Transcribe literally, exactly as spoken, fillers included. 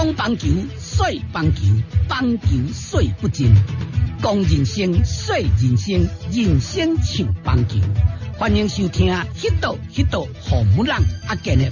讲棒球，说棒球，棒球说不尽。讲人生，说人生，人生像棒球。欢迎收听《迄道迄道红木人阿健的